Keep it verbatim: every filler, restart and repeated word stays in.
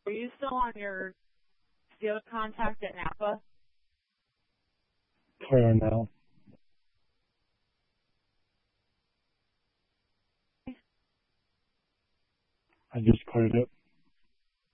Are you still on your field contact at Napa? Clear now. I just cleared it.